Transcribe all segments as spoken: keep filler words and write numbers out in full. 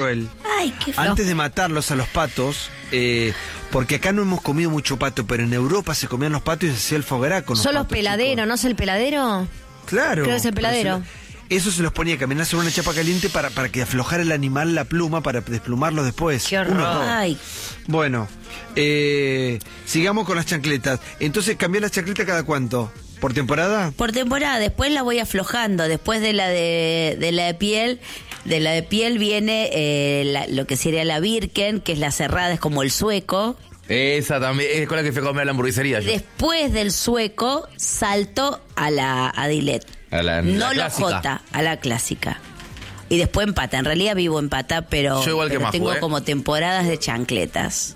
Joel. Ay, qué feo. Antes de matarlos a los patos, eh, porque acá no hemos comido mucho pato, pero en Europa se comían los patos y se hacía el foguerá con los ¿Son los patos, peladeros, chicos. no es el peladero? Claro. Creo que es el peladero. Eso se los ponía a caminar sobre una chapa caliente para, para que aflojara el animal la pluma para desplumarlos después. Qué horror. Uno, dos. Ay. Bueno, eh, sigamos con las chancletas. Entonces, ¿cambiar las chancletas cada cuánto? ¿Por temporada? Por temporada, después la voy aflojando. Después de la de, de la de piel, de la de piel viene eh, la- lo que sería la Birken, que es la cerrada, es como el sueco. Esa también, es con la que fui a comer a la hamburguesería yo. Después del sueco, salto a la Adilet. A la- no la la clásica. J, a la clásica. Y después en pata. En realidad vivo en pata, pero, Yo igual que pero Majo, tengo ¿eh? como temporadas de chancletas.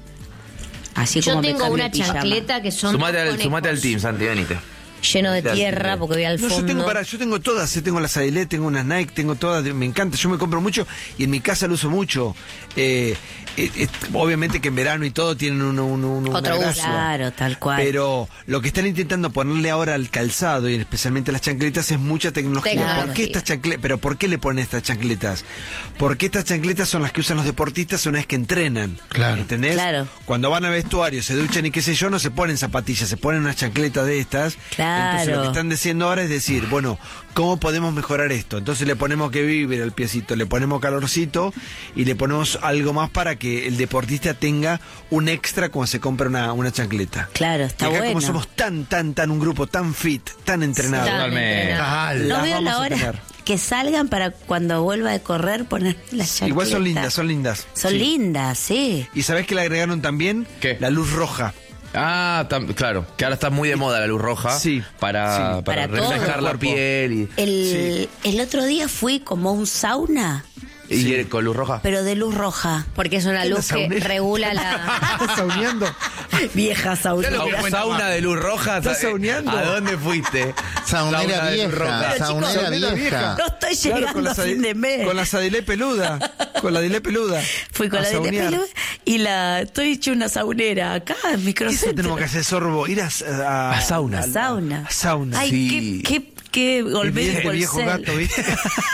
Así Yo como me tengo cambio una el pijama. chancleta que son Sumate al, conejos. sumate al team, Santi, venite. Lleno de Gracias, tierra Miguel. porque voy al No, fondo. yo tengo para, yo tengo todas, eh, tengo las Adilet, tengo unas Nike, tengo todas, me encanta, yo me compro mucho y en mi casa lo uso mucho. Eh, eh, eh, obviamente que en verano y todo tienen un, un, un- una Otro uso. gracia. Claro, tal cual. Pero lo que están intentando ponerle ahora al calzado y especialmente a las chancletas es mucha tecnología. Tecnología. ¿Por qué estas chancletas? Pero ¿por qué le ponen estas chancletas? Porque estas chancletas son las que usan los deportistas una vez que entrenan. Claro. ¿Entendés? Claro. Cuando van al vestuario, se duchan y qué sé yo, no se ponen zapatillas, se ponen unas chancletas de estas. Claro. Entonces lo que están diciendo ahora es decir, bueno, ¿cómo podemos mejorar esto? Entonces le ponemos que vibra al piecito, le ponemos calorcito y le ponemos algo más para que el deportista tenga un extra cuando se compra una, una chancleta. Claro, está y acá bueno. como somos tan, tan, tan un grupo tan fit, tan entrenado, Tan Totalmente. entrenado. Tal. No las veo vamos la a hora tener. que salgan para cuando vuelva de correr poner las chancletas. igual son lindas, son lindas. Son Sí. lindas, sí. ¿Y sabés que le agregaron también? ¿Qué? La luz roja. Ah, tam- claro, que ahora está muy de moda la luz roja. Sí, Para, sí. para, Para reflejar todo. la piel y, El, el otro día fui como a un sauna, y Sí. con luz roja. pero de luz roja. Porque es una ¿Qué, la luz que saunera? regula la... ¿Estás sauneando? Vieja sauna. Claro, Claro, sauna de luz roja. ¿Estás ¿sabes? sauneando? ¿A dónde fuiste? Saunera de luz roja. vieja, Pero, chicos, saunera saunera vieja. vieja. No estoy Claro, llegando a las fin adi- de mes. Con la sadilé peluda. Con la sadilé peluda. Fui con A la de saunear. pelo y la estoy hecho una saunera acá en Eso microcentro. tenemos que hacer, Sorbo, ir a, a, A sauna. A sauna. A sauna. Ay, Sí. qué, qué, qué El olvido vie- el viejo gato, ¿viste?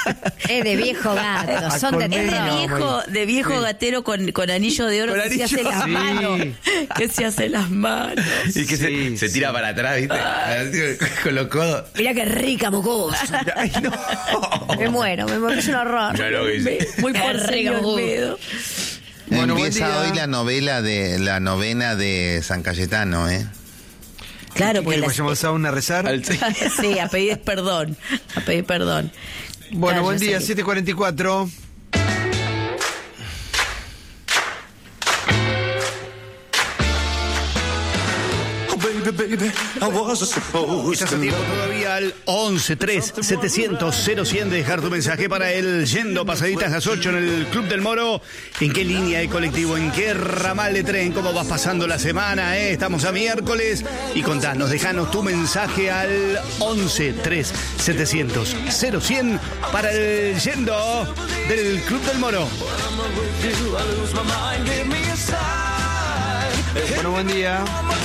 Es de viejo gato, A son de colmillo. Es de terror. viejo, de viejo Sí. gatero con, con anillo de oro Con que se hace anillo. las Sí. manos. Que se hace las manos. Y que se, Sí, se sí. tira para atrás, ¿viste? Así, con los codos. Mirá qué rica, mocosa. Ay, no. Me muero, me muero, es un horror. Mirá lo que dice. Muy Qué porcino rico, el Gus. pedo. Bueno, buen Empieza día. hoy la novela de la novena de San Cayetano, ¿eh? Claro, ¿Qué porque querés, las- vayamos a sauna a rezar? Al- sí, a pedir perdón. A pedir perdón. Bueno, Claro, buen yo día, sé. siete cuarenta y cuatro. Estás a tiempo todavía al once tres setecientos cero cien de dejar tu mensaje para el Yendo Pasaditas las ocho en el Club del Moro. ¿En qué línea de colectivo? ¿En qué ramal de tren? ¿Cómo vas pasando la semana? eh? Estamos a miércoles y contanos, dejanos tu mensaje al once tres setecientos cero cien para el Yendo del Club del Moro. Bueno, buen día.